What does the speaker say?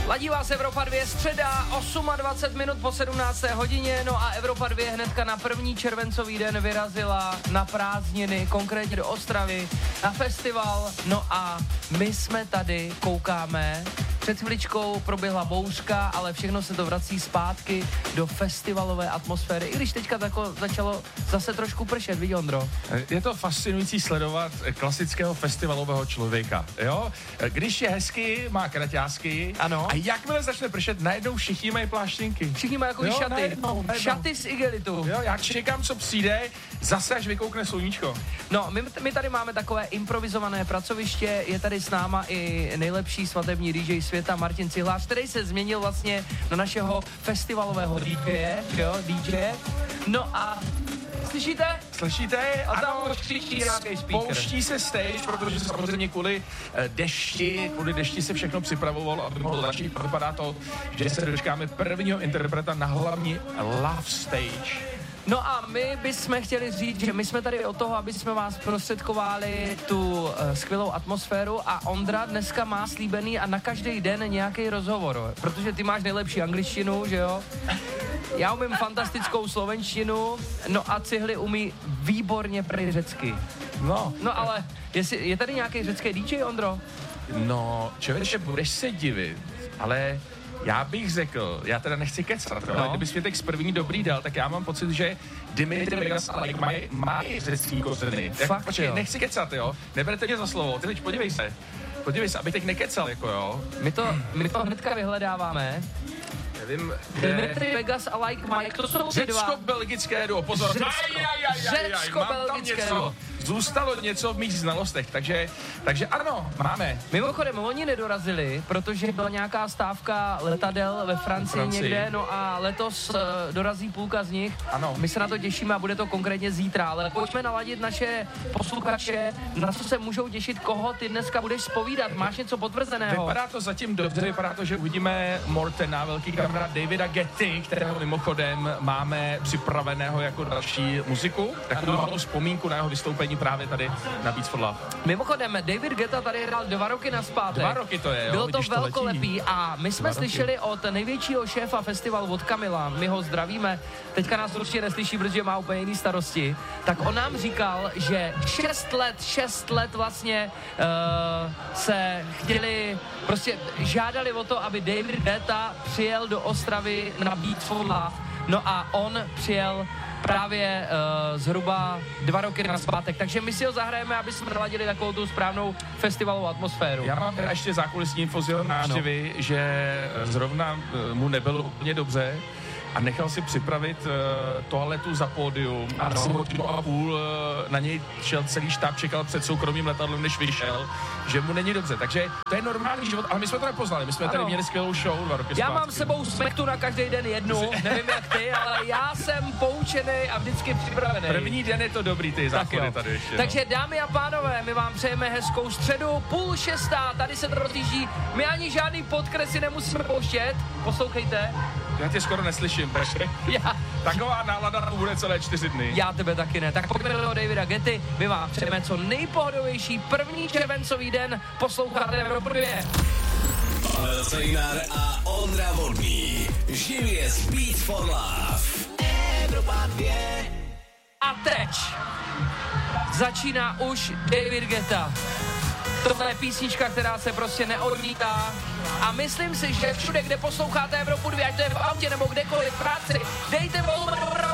Ladí vás Evropa 2, středa, 28 minut po 17. hodině, no a Evropa 2 hnedka na první červencový den vyrazila na prázdniny, konkrétně do Ostravy, na festival, no a my jsme tady, koukáme, před chviličkou proběhla bouřka, ale všechno se to vrací zpátky do festivalové atmosféry, i když teďka začalo zase trošku pršet, vidí Ondro? Je to fascinující sledovat klasického festivalového člověka, jo? Když je hezký, má kraťásky, ano. A jakmile začne pršet, najednou všichni mají pláštěnky. Všichni mají jako šaty. Najednou. Šaty z igelitu. Jo, já čekám, co přijde, zase až vykoukne sluníčko. No, my tady máme takové improvizované pracoviště, je tady s náma i nejlepší svatební DJ světa Martin Cihlář, který se změnil vlastně na našeho festivalového DJ. No a slyšíte? Slyšíte? A tam už křičí nějaký speaker. Pouští se stage, protože samozřejmě kvůli dešti se všechno připravovalo, aby mohlo začít. Vypadá to, že se dočkáme prvního interpreta na hlavní Love Stage. No a my bychom chtěli říct, že my jsme tady od toho, aby jsme vás prostředkovali tu skvělou atmosféru a Ondra dneska má slíbený a na každý den nějaký rozhovor, protože ty máš nejlepší angličtinu, že jo? Já umím fantastickou slovenštinu, no a Cihly umí výborně prý řecky. No ale je tady nějaký řecký DJ, Ondro? No, člověče, budeš se divit, ale já bych řekl, já teda nechci kecat, ale kdybys mě teď z první dobrý dal, tak já mám pocit, že Dimitri Vegas a Like mají řecký kořeny. Fakt, počkej, jo. Nechci kecat, jo? Neberte mě za slovo, ty teď podívej se, aby teď nekecal, jako jo. My to hnedka vyhledáváme. Nevím, Dimitri Vegas a Like Mike, to jsou ty dva. Řecko-belgické duo, pozor. Řecko-belgické duo. Zůstalo něco v mých znalostech, takže ano, máme. Mimochodem, oni nedorazili, protože byla nějaká stávka letadel ve Francii někde, no a letos dorazí půlka z nich. Ano. My se na to těšíme a bude to konkrétně zítra, ale pojďme naladit naše posluchače, na co se můžou těšit, koho ty dneska budeš zpovídat. Máš něco potvrzeného? Vypadá to zatím dobře, vypadá to, že uvidíme Mortena, velký kamarád Davida Getty, kterého mimochodem máme připraveného jako další muziku, takovou malou vzpomínku na jeho vystoupení právě tady na Beats for Love. Mimochodem, David Guetta tady hrál 2 roky nazpátek. 2 roky to je, jo. Bylo to vidíš, velkolepý a my jsme slyšeli od největšího šéfa festivalu, od Kamila, my ho zdravíme, teďka nás určitě neslyší, protože má úplně jiný starosti, tak on nám říkal, že 6 let vlastně se chtěli, prostě žádali o to, aby David Guetta přijel do Ostravy na Beats for Love, no a on přijel právě zhruba 2 roky nazpátek, takže my si ho zahrajeme, aby jsme naladili takovou tu správnou festivalovou atmosféru. Já mám teda ještě zákulisní info z jeho návštěvy, že zrovna mu nebylo úplně dobře a nechal si připravit toaletu za pódium. Asi hodinu a půl na něj šel celý štáb, čekal před soukromým letadlem, než vyšel, že mu není dobře. Takže to je normální život, ale my jsme to nepoznali. My jsme tady měli skvělou show 2 roky zpátky. Já mám s sebou smektu na každý den jednu, nevím jak ty, ale já jsem poučený a vždycky připravený. První den je to dobrý, ty záchody tady ještě. Takže dámy a pánové, my vám přejeme hezkou středu, 5:30, tady se to rozjíždí, my ani žádný podkresy nemusíme pouštět, poslouchejte. Já tě skoro neslyším, takže taková nálada to bude celé 4 dny. Já tebe taky ne. Tak pojďme do Davida Getty, my vám přejeme co nejpohodovější první červencový den, posloucháte Evropu 2. Pavel Sejnar a Ondra Vodný. Živě z Beats for Love. Evropa 2. A teď začíná už David Guetta. Tohle je písnička, která se prostě neodmítá a myslím si, že všude, kde posloucháte Evropu 2, ať to je v autě nebo kdekoliv v práci,